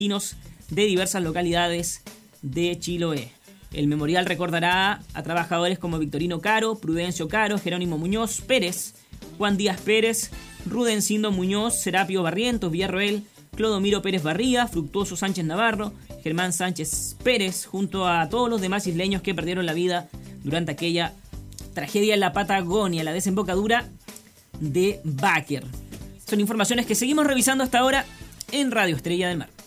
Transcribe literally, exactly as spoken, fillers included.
de diversas localidades de Chiloé. El memorial recordará a trabajadores como Victorino Caro, Prudencio Caro, Jerónimo Muñoz Pérez, Juan Díaz Pérez, Rudencindo Muñoz, Serapio Barrientos Villarroel, Clodomiro Pérez Barría, Fructuoso Sánchez Navarro, Germán Sánchez Pérez, junto a todos los demás isleños que perdieron la vida durante aquella tragedia en la Patagonia, la desembocadura de Báquer. Son informaciones que seguimos revisando hasta ahora en Radio Estrella del Mar.